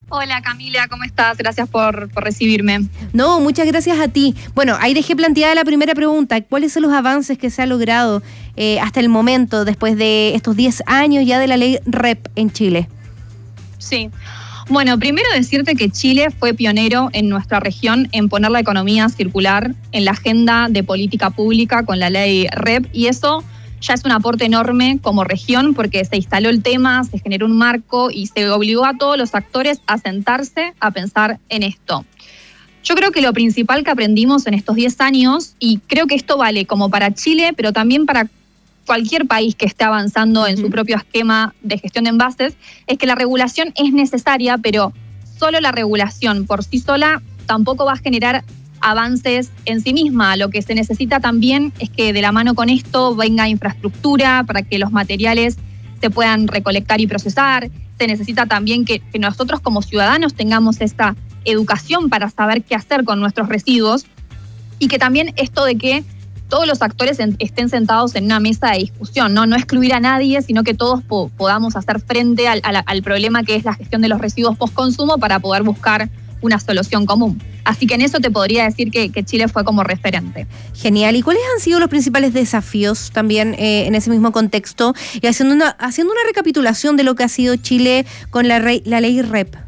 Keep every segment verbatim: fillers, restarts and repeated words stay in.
Hola Camila, ¿cómo estás? Gracias por, por recibirme. No, muchas gracias a ti. Bueno, ahí dejé planteada la primera pregunta. ¿Cuáles son los avances que se ha logrado eh, hasta el momento, después de estos diez años ya de la ley R E P en Chile? Sí. Bueno, primero decirte que Chile fue pionero en nuestra región en poner la economía circular en la agenda de política pública con la ley R E P, y eso ya es un aporte enorme como región porque se instaló el tema, se generó un marco y se obligó a todos los actores a sentarse a pensar en esto. Yo creo que lo principal que aprendimos en estos diez años, y creo que esto vale como para Chile, pero también para cualquier país que esté avanzando en su propio esquema de gestión de envases, es que la regulación es necesaria, pero solo la regulación por sí sola tampoco va a generar avances en sí misma. Lo que se necesita también es que de la mano con esto venga infraestructura para que los materiales se puedan recolectar y procesar. Se necesita también que, que nosotros como ciudadanos tengamos esta educación para saber qué hacer con nuestros residuos, y que también esto de que todos los actores en, estén sentados en una mesa de discusión, ¿no? No excluir a nadie, sino que todos po- podamos hacer frente al, al, al problema que es la gestión de los residuos post-consumo para poder buscar una solución común. Así que en eso te podría decir que, que Chile fue como referente. Genial. ¿Y cuáles han sido los principales desafíos también eh, en ese mismo contexto? Y haciendo una, haciendo una recapitulación de lo que ha sido Chile con la, rey, la ley R E P.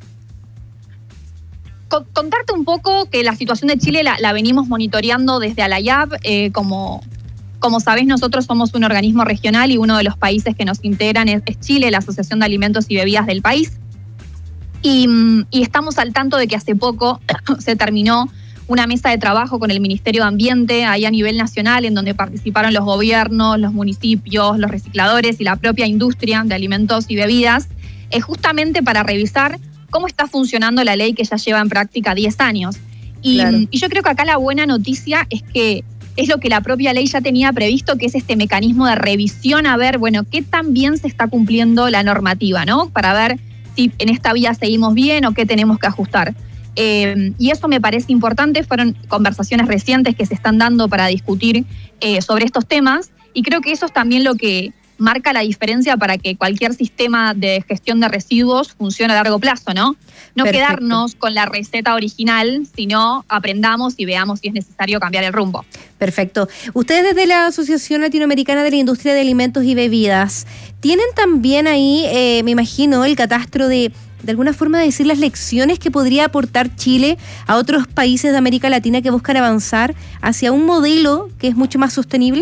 Contarte un poco que la situación de Chile la, la venimos monitoreando desde ALAYAP. Eh, como, como sabés, nosotros somos un organismo regional y uno de los países que nos integran es, es Chile, la Asociación de Alimentos y Bebidas del país. Y, y estamos al tanto de que hace poco se terminó una mesa de trabajo con el Ministerio de Ambiente, ahí a nivel nacional, en donde participaron los gobiernos, los municipios, los recicladores y la propia industria de alimentos y bebidas, eh, justamente para revisar cómo está funcionando la ley que ya lleva en práctica diez años. Y, claro. y yo creo que acá la buena noticia es que es lo que la propia ley ya tenía previsto, que es este mecanismo de revisión, a ver, bueno, qué tan bien se está cumpliendo la normativa, ¿no? Para ver si en esta vía seguimos bien o qué tenemos que ajustar. Eh, y eso me parece importante. Fueron conversaciones recientes que se están dando para discutir eh, sobre estos temas, y creo que eso es también lo que marca la diferencia para que cualquier sistema de gestión de residuos funcione a largo plazo, ¿no? No Perfecto. Quedarnos con la receta original, sino aprendamos y veamos si es necesario cambiar el rumbo. Perfecto. Ustedes desde la Asociación Latinoamericana de la Industria de Alimentos y Bebidas, ¿tienen también ahí, eh, me imagino, el catastro de, de alguna forma, de decir las lecciones que podría aportar Chile a otros países de América Latina que buscan avanzar hacia un modelo que es mucho más sostenible?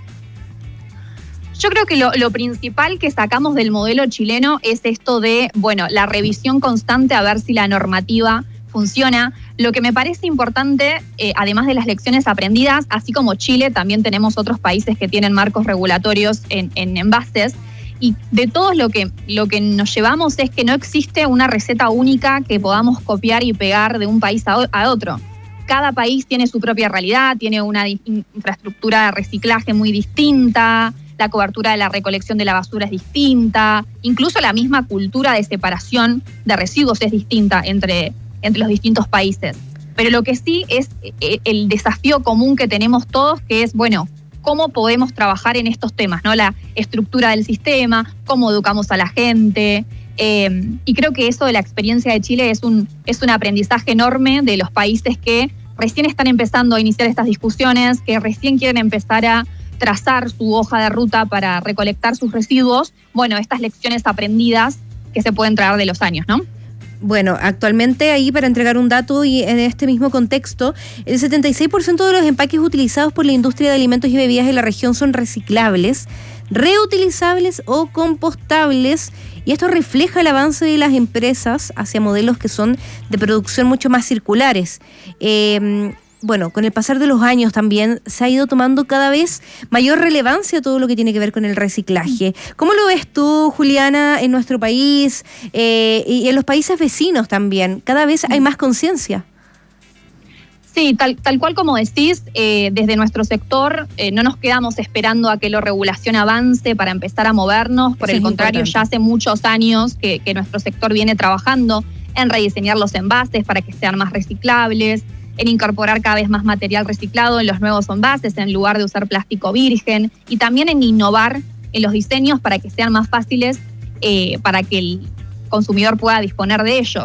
Yo creo que lo, lo principal que sacamos del modelo chileno es esto de, bueno, la revisión constante a ver si la normativa funciona. Lo que me parece importante, eh, además de las lecciones aprendidas, así como Chile, también tenemos otros países que tienen marcos regulatorios en, en envases, y de todos lo que, lo que nos llevamos es que no existe una receta única que podamos copiar y pegar de un país a, a otro. Cada país tiene su propia realidad, tiene una infraestructura de reciclaje muy distinta, la cobertura de la recolección de la basura es distinta, incluso la misma cultura de separación de residuos es distinta entre, entre los distintos países. Pero lo que sí es el desafío común que tenemos todos, que es, bueno, cómo podemos trabajar en estos temas, ¿no? La estructura del sistema, cómo educamos a la gente. Eh, y creo que eso de la experiencia de Chile es un, es un aprendizaje enorme de los países que recién están empezando a iniciar estas discusiones, que recién quieren empezar a trazar su hoja de ruta para recolectar sus residuos. Bueno, estas lecciones aprendidas que se pueden traer de los años, ¿no? Bueno, actualmente ahí, para entregar un dato y en este mismo contexto, el setenta y seis por ciento de los empaques utilizados por la industria de alimentos y bebidas en la región son reciclables, reutilizables o compostables, y esto refleja el avance de las empresas hacia modelos que son de producción mucho más circulares. Eh, Bueno, con el pasar de los años también se ha ido tomando cada vez mayor relevancia todo lo que tiene que ver con el reciclaje. ¿Cómo lo ves tú, Juliana, en nuestro país eh, y en los países vecinos también? Cada vez hay más conciencia. Sí, tal, tal cual como decís, eh, desde nuestro sector eh, no nos quedamos esperando a que la regulación avance para empezar a movernos. Por el contrario, ya hace muchos años que, que nuestro sector viene trabajando en rediseñar los envases para que sean más reciclables, en incorporar cada vez más material reciclado en los nuevos envases en lugar de usar plástico virgen, y también en innovar en los diseños para que sean más fáciles eh, para que el consumidor pueda disponer de ellos.